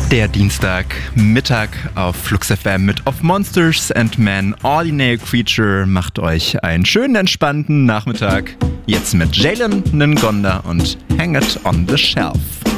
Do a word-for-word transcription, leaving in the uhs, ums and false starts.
Der Dienstagmittag auf Flux F M mit Of Monsters and Men, Ordinary Creature macht euch einen schönen, entspannten Nachmittag. Jetzt mit Jalen Ngonda und Hang It on the Shelf.